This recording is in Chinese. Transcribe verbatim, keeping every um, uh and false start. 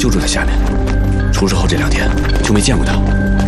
就住在下面。出事后这两天就没见过他。